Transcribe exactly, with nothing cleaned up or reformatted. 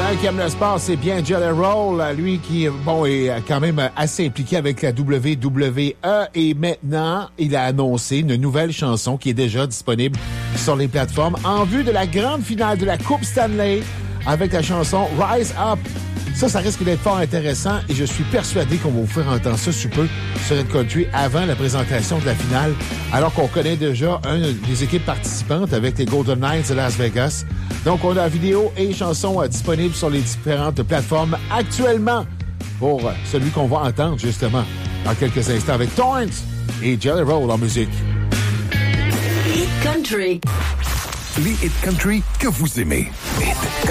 un qui aime le sport, c'est bien Jelly Roll. Lui qui, bon, est quand même assez impliqué avec la W W E. Et maintenant, il a annoncé une nouvelle chanson qui est déjà disponible sur les plateformes en vue de la grande finale de la Coupe Stanley avec la chanson Rise Up. Ça, ça risque d'être fort intéressant et je suis persuadé qu'on va vous faire entendre ça sous peu sur Red Country avant la présentation de la finale, alors qu'on connaît déjà une des équipes participantes avec les Golden Knights de Las Vegas. Donc, on a la vidéo et chansons euh, disponibles sur les différentes plateformes actuellement pour euh, celui qu'on va entendre justement dans quelques instants avec Torrance et Jelly Roll en musique. Hit Country. Les Hit Country que vous aimez. Hit